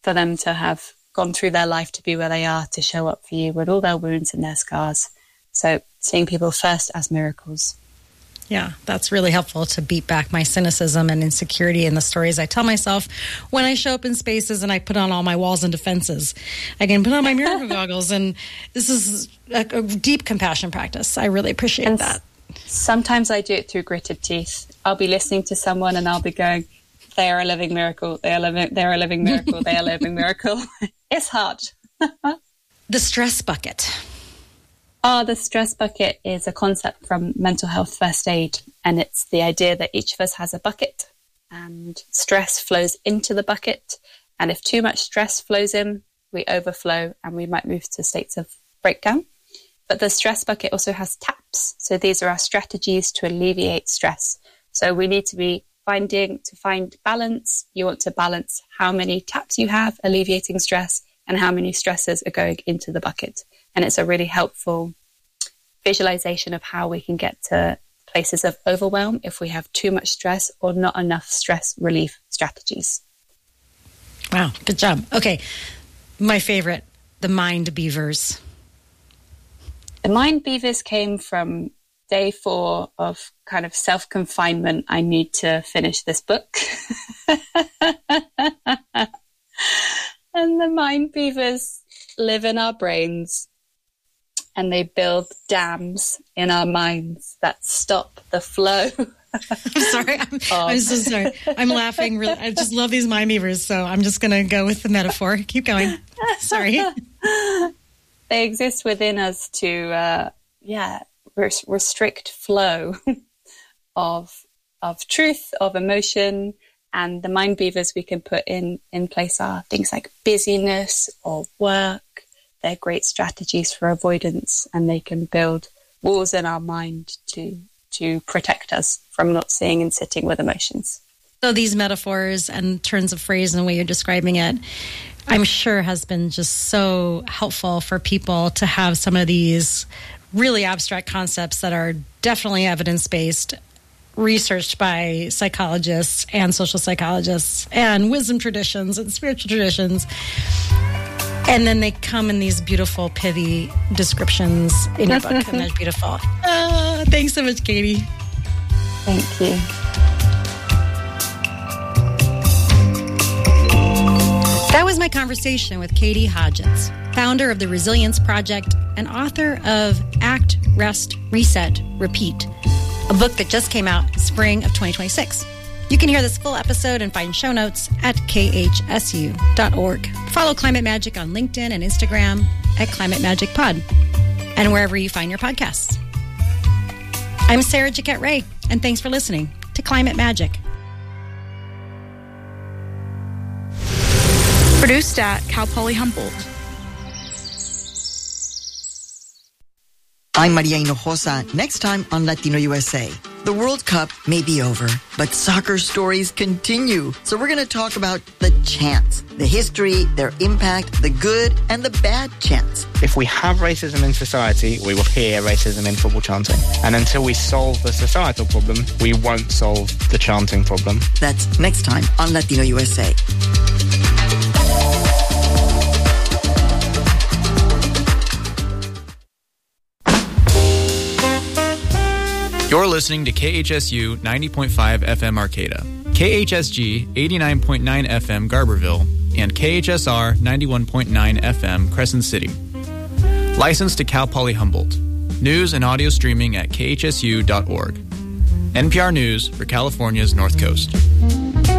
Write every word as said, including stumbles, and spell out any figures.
for them to have gone through their life to be where they are, to show up for you with all their wounds and their scars. So seeing people first as miracles. Yeah, that's really helpful to beat back my cynicism and insecurity in the stories I tell myself when I show up in spaces and I put on all my walls and defenses. I can put on my miracle goggles, and this is a, a deep compassion practice. I really appreciate and that. Sometimes I do it through gritted teeth. I'll be listening to someone and I'll be going, they are a living miracle, they are living, they are a living miracle, they are a living miracle. It's hard. The stress bucket. Oh, the stress bucket is a concept from mental health first aid, and it's the idea that each of us has a bucket and stress flows into the bucket. And if too much stress flows in, we overflow and we might move to states of breakdown. But the stress bucket also has taps. So these are our strategies to alleviate stress. So we need to be finding, to find balance. You want to balance how many taps you have alleviating stress and how many stresses are going into the bucket. And it's a really helpful visualization of how we can get to places of overwhelm if we have too much stress or not enough stress relief strategies. Wow, good job. Okay, my favorite, the mind beavers. The mind beavers came from day four of kind of self-confinement. I need to finish this book. And the mind beavers live in our brains, and they build dams in our minds that stop the flow. I'm sorry. I'm, I'm so sorry. I'm laughing. Really, I just love these mind beavers, so I'm just going to go with the metaphor. Keep going. Sorry. They exist within us to, uh, yeah, res- restrict flow of of truth, of emotion. And the mind beavers we can put in, in place are things like busyness or work. They're great strategies for avoidance, and they can build walls in our mind to to protect us from not seeing and sitting with emotions. So these metaphors and turns of phrase and the way you're describing it, I'm sure has been just so helpful for people to have some of these really abstract concepts that are definitely evidence-based, researched by psychologists and social psychologists and wisdom traditions and spiritual traditions. And then they come in these beautiful, pithy descriptions in your book, and they're beautiful. Uh, thanks so much, Katie. Thank you. That was my conversation with Katie Hodgetts, founder of the Resilience Project and author of Act, Rest, Reset, Repeat, a book that just came out spring of twenty twenty-six. You can hear this full episode and find show notes at k h s u dot org. Follow Climate Magic on LinkedIn and Instagram at Climate Magic Pod, and wherever you find your podcasts. I'm Sarah Jaquette Ray, and thanks for listening to Climate Magic. Produced at Cal Poly Humboldt. I'm Maria Hinojosa. Next time on Latino U S A. The World Cup may be over, but soccer stories continue. So we're going to talk about the chants, the history, their impact, the good and the bad chants. If we have racism in society, we will hear racism in football chanting. And until we solve the societal problem, we won't solve the chanting problem. That's next time on Latino U S A. You're listening to K H S U ninety point five F M Arcata, K H S G eighty-nine point nine F M Garberville, and K H S R ninety-one point nine F M Crescent City. Licensed to Cal Poly Humboldt. News and audio streaming at k h s u dot org. N P R News for California's North Coast.